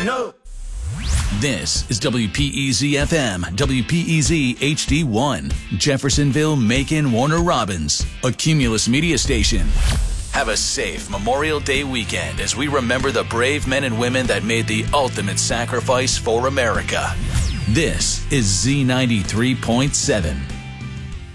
No. This is WPEZ FM, WPEZ HD1, Jeffersonville, Macon, Warner Robins, a Cumulus media station. Have a safe Memorial Day weekend as we remember the brave men and women that made the ultimate sacrifice for America. This is Z93.7.